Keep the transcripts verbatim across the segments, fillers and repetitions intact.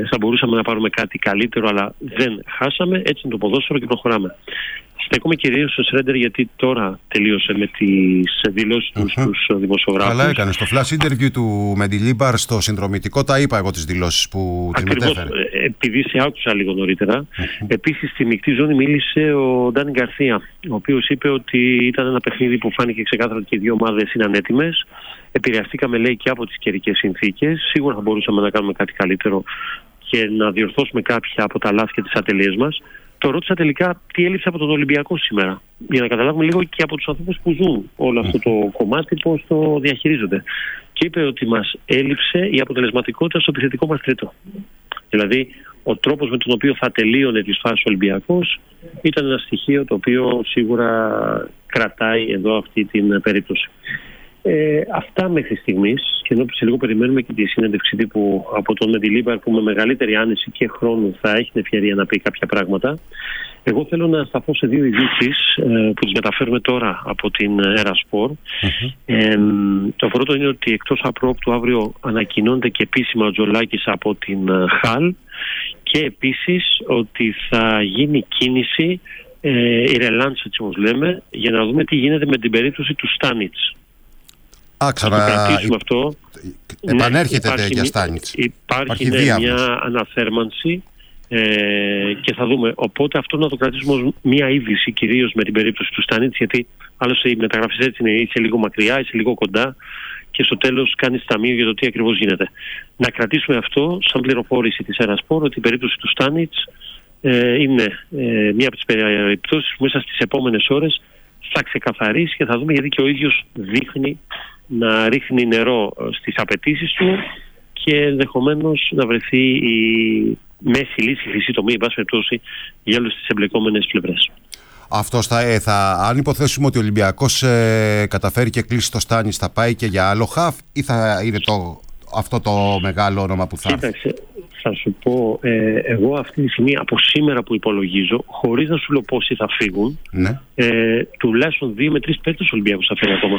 θα μπορούσαμε να πάρουμε κάτι καλύτερο, αλλά δεν χάσαμε. Έτσι είναι το ποδόσφαιρο και προχωράμε. Στέκομαι κυρίως στο Σρέντερ, γιατί τώρα τελείωσε με τις δηλώσεις του uh-huh. στους δημοσιογράφους. Καλά έκανε. Στο flash interview του Μεντιλίμπαρ στο συνδρομητικό τα είπα εγώ τις δηλώσεις που τις μετέφερε. Ακριβώς, επειδή σε άκουσα λίγο νωρίτερα. Uh-huh. Επίσης στη μεικτή ζώνη μίλησε ο Ντάνι Γκαρθία, ο οποίος είπε ότι ήταν ένα παιχνίδι που φάνηκε ξεκάθαρα ότι και οι δύο ομάδες είναι ανέτοιμες. Επηρεαστήκαμε, λέει, και από τις καιρικές συνθήκες. Σίγουρα θα μπορούσαμε να κάνουμε κάτι καλύτερο και να διορθώσουμε κάποια από τα λάθη και τις ατελείες μας. Το ρώτησα τελικά τι έλειψε από τον Ολυμπιακό σήμερα, για να καταλάβουμε λίγο και από τους ανθρώπους που ζουν όλο αυτό το κομμάτι, πώς το διαχειρίζονται. Και είπε ότι μας έλειψε η αποτελεσματικότητα στο επιθετικό μας τρίτο. Δηλαδή, ο τρόπος με τον οποίο θα τελείωνε τις φάσεις ο Ολυμπιακός ήταν ένα στοιχείο το οποίο σίγουρα κρατάει εδώ αυτή την περίπτωση. Ε, αυτά μέχρι στιγμής, και ενώ σε λίγο περιμένουμε και τη συνέντευξη τύπου από τον Μεντιλίμπαρ, που με μεγαλύτερη άνεση και χρόνου θα έχει την ευκαιρία να πει κάποια πράγματα. Εγώ θέλω να σταθώ σε δύο ειδήσεις ε, που τις μεταφέρουμε τώρα από την Ερασπορ. Mm-hmm. Ε, το πρώτο είναι ότι εκτός απρόπτου αύριο ανακοινώνεται και επίσημα ο Τζολάκης από την Χαλ, και επίσης ότι θα γίνει κίνηση, ε, η ρελάντς έτσι όπως λέμε, για να δούμε τι γίνεται με την περίπτωση του Στάνιτς. Α, ξανα... αυτό. Επανέρχεται ναι, για Στάνιτς. Υπάρχει, υπάρχει ναι, μια αναθέρμανση ε, και θα δούμε. Οπότε αυτό να το κρατήσουμε ως μια είδηση, κυρίως με την περίπτωση του Στάνιτς, γιατί άλλωστε οι μεταγραφές έτσι είναι, είσαι λίγο μακριά, είσαι λίγο κοντά και στο τέλος κάνεις ταμείο για το τι ακριβώς γίνεται. Να κρατήσουμε αυτό σαν πληροφόρηση της Ερασπορ, ότι η περίπτωση του Στάνιτς ε, είναι ε, μια από τις περιπτώσεις που μέσα στις επόμενες ώρες θα ξεκαθαρίσει και θα δούμε, γιατί και ο ίδιος δείχνει να ρίχνει νερό στις απαιτήσεις του και ενδεχομένως να βρεθεί η μέση λύση, η χρυσή τομή, εν πάση περιπτώσει, για όλες τις εμπλεκόμενες πλευρές. Αυτό θα, ε, θα, αν υποθέσουμε ότι ο Ολυμπιακός ε, καταφέρει και κλείσει το Στάνιτς, θα πάει και για άλλο χαφ, ή θα είναι το, αυτό το μεγάλο όνομα που θα έρθει? Κοίταξε, θα σου πω, ε, εγώ αυτή τη στιγμή από σήμερα που υπολογίζω, χωρίς να σου λέω πόσοι θα φύγουν, ναι. ε, τουλάχιστον δύο με τρεις παίκτες Ολυμπιακούς θα φύγει ακόμα.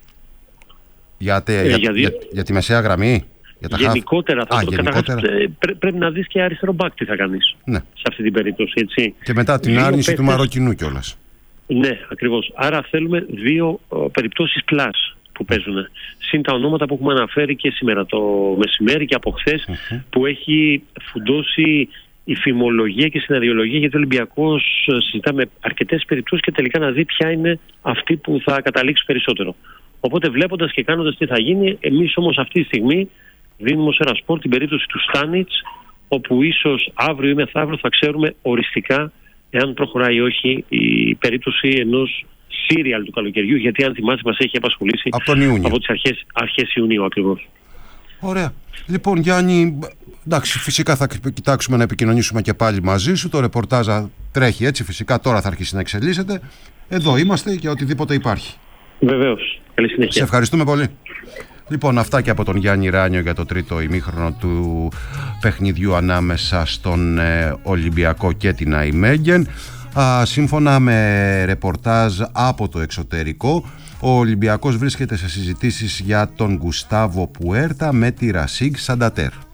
Για, τε, ε, για, για, για, για τη μεσαία γραμμή? Για τα γενικότερα, θα Α, το γενικότερα. Πρέ, πρέπει να δεις και αριστερό μπακ τι θα κάνεις, ναι, σε αυτή την περίπτωση. Έτσι. Και μετά την δύο άρνηση παίκτες του Μαροκινού κιόλας. Ναι, ακριβώς. Άρα θέλουμε δύο ο, περιπτώσεις πλάς που παίζουν. Συν τα ονόματα που έχουμε αναφέρει και σήμερα το μεσημέρι και από χθες, uh-huh. που έχει φουντώσει η φημολογία και η σεναριολογία, γιατί ο Ολυμπιακός συζητάμε αρκετές περιπτώσεις και τελικά να δει ποια είναι αυτή που θα καταλήξει περισσότερο. Οπότε βλέποντας και κάνοντας τι θα γίνει, εμείς όμως αυτή τη στιγμή δίνουμε ως Ερασπορ την περίπτωση του Στάνιτς, όπου ίσως αύριο ή μεθαύριο θα ξέρουμε οριστικά εάν προχωράει ή όχι η περίπτωση ενός σύριαλ του καλοκαιριού, γιατί αν θυμάσαι μας έχει απασχολήσει από, τον Ιούνιο. από τις αρχές, αρχές Ιουνίου ακριβώς. Ωραία. Λοιπόν, Γιάννη, εντάξει, φυσικά θα κοιτάξουμε να επικοινωνήσουμε και πάλι μαζί σου. Το ρεπορτάζ τρέχει έτσι, φυσικά τώρα θα αρχίσει να εξελίσσεται. Εδώ είμαστε και οτιδήποτε υπάρχει. Βεβαίως. Καλή συνέχεια. Σε ευχαριστούμε πολύ. Λοιπόν, αυτά και από τον Γιάννη Ράνιο για το τρίτο ημίχρονο του παιχνιδιού ανάμεσα στον ε, Ολυμπιακό και την Αϊμέγεν. Α, σύμφωνα με ρεπορτάζ από το εξωτερικό, ο Ολυμπιακός βρίσκεται σε συζητήσεις για τον Γκουστάβο Πουέρτα με τη Ρασίγκ Σαντατέρ.